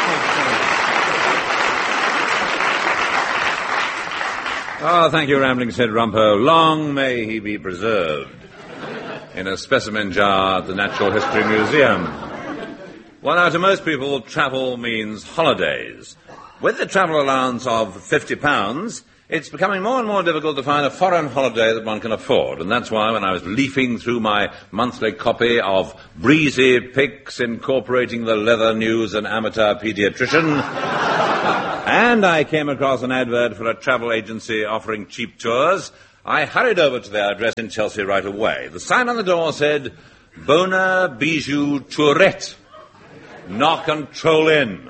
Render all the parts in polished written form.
Oh, thank you, Rambling Sid Rumpo. Long may he be preserved in a specimen jar at the Natural History Museum. Well, now, to most people, travel means holidays. With the travel allowance of £50, it's becoming more and more difficult to find a foreign holiday that one can afford. And that's why when I was leafing through my monthly copy of Breezy Picks incorporating the leather news and amateur paediatrician, and I came across an advert for a travel agency offering cheap tours, I hurried over to their address in Chelsea right away. The sign on the door said, Bona Bijou Tourette. Knock and troll in.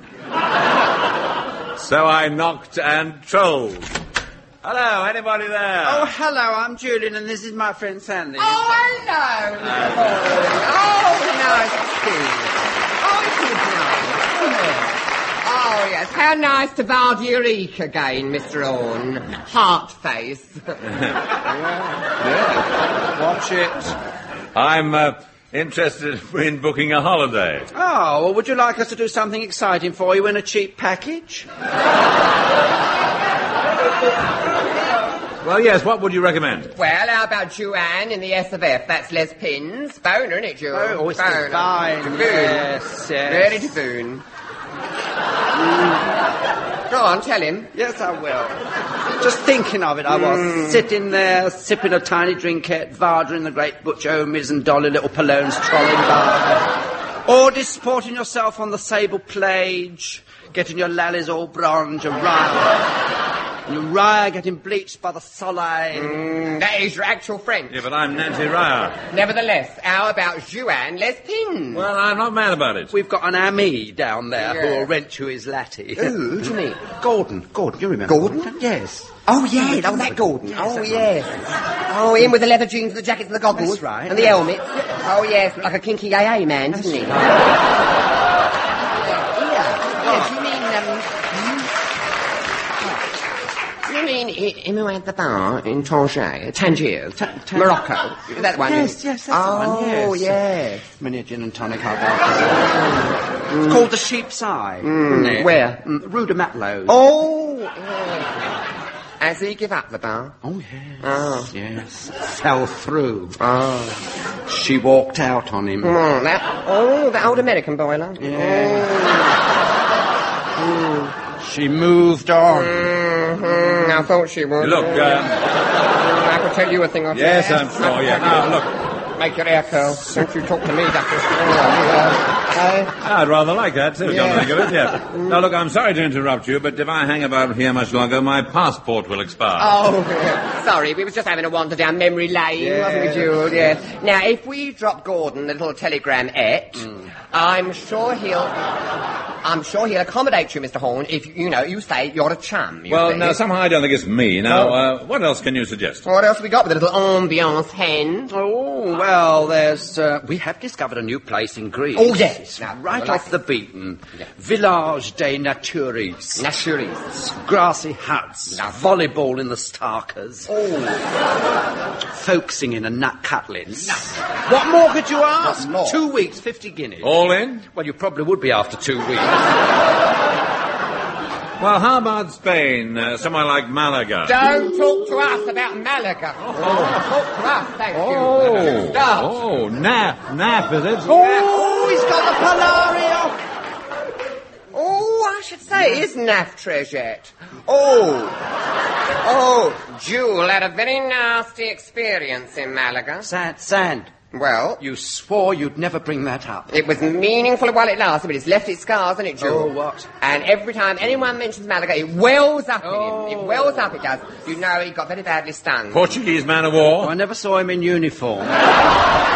So I knocked and trolled. Hello, anybody there? Oh, hello, I'm Julian, and this is my friend Sandy. Oh, hello, Mr. Oh, nice to see you. Oh, it is nice. Oh, yes, how nice to barge your eek again, Mr. Orne. Heart face. Yeah. Watch it. I'm interested in booking a holiday. Oh, well, would you like us to do something exciting for you in a cheap package? Well, yes, what would you recommend? Well, how about Joanne in the S of F? That's Les Pins. Boner, isn't it, Joe? Oh, it's Boner. fine. Taboon. Yes, yes. Very taboon. Go on, tell him. Yes, I will. Just thinking of it, I was sitting there, sipping a tiny drinkette, vardering the great Butch Omies and Dolly Little Palone's trolling by. Or disporting yourself on the sable plage, getting your lallies all bronze, Uriah getting bleached by the Soleil. That is your actual French. Yeah, but I'm Nancy Ryer. Nevertheless, how about Joanne Les Pins? Well, I'm not mad about it. We've got an ami down there who will rent you his laddie. Who do you mean? Gordon, you remember? Gordon? Yes. Oh, yeah, that Gordon. Oh, yes. Oh, him with the leather jeans, the jackets and the goggles. That's right. And the helmet. Oh, yes, like a kinky AA man, doesn't he? Yes, you mean him who had the bar in Tangier, Morocco? That one? Yes, that's the one, yes. Oh, yes. Mini gin and tonic alcohol. It's called the Sheep's Eye, isn't it? Where? Rue de Matelot. Oh, yes. Has he give up the bar? Oh, yes. Oh. Yes. Fell through. Oh. She walked out on him. That old American boiler. Yeah. She moved on. I thought she would. Look, I could tell you a thing or two. yes, I'm sure, yeah. Now, look, Make your hair curl. Don't you talk to me, Doctor. I'd rather like that, too, come to think of it, yeah. Now, look, I'm sorry to interrupt you, but if I hang about here much longer, my passport will expire. Oh, sorry, we was just having a wander down memory lane, wasn't we, Jude? Yeah. Now, if we drop Gordon a little telegram-ette, I'm sure he'll accommodate you, Mr. Horn, if, you say you're a chum. Well, now, somehow I don't think it's me. Now, what else can you suggest? What else have we got with a little ambiance hen? Oh, well, there's... we have discovered a new place in Greece. Oh, yes. Now, right off the beaten. Yeah. Village des Naturistes. Naturistes. Grassy huts. Volleyball in the Starkers. Oh. Folk singing and nut cutlets. What more could you ask? 2 weeks, 50 guineas. All in? Well, you probably would be after 2 weeks. Well, how about Spain? Somewhere like Malaga? Don't talk to us about Malaga. Talk to us, thank you. Oh, nap, is it? Oh, he's got the Polario. Oh, I should say it is Naf Treasette. Jewel had a very nasty experience in Malaga. Sand. Well? You swore you'd never bring that up. It was meaningful while it lasted, but it's left its scars, hasn't it, Jewel? Oh, what? And every time anyone mentions Malaga, it wells up in him. It wells up, it does. He got very badly stung. Portuguese man of war? I never saw him in uniform.